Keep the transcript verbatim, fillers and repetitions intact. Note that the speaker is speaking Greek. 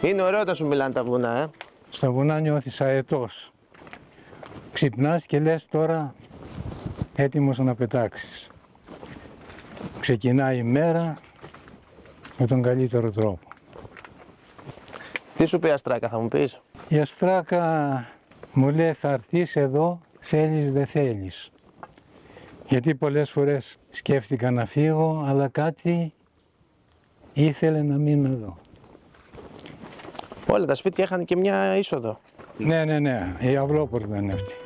Είναι ωραίο όταν σου μιλάνε τα βουνά, ε. Στα βουνά νιώθεις αετός. Ξυπνάς και λες τώρα έτοιμος να πετάξεις. Ξεκινάει η μέρα με τον καλύτερο τρόπο. Τι σου πει η Αστράκα, θα μου πεις? Η Αστράκα μου λέει θα έρθεις εδώ, θέλεις δεν θέλεις. Γιατί πολλές φορές σκέφτηκα να φύγω, αλλά κάτι ήθελε να μείνω εδώ. Όλα τα σπίτια είχαν και μια είσοδο. Ναι, ναι, ναι, η αυλόπορτα είναι αυτή.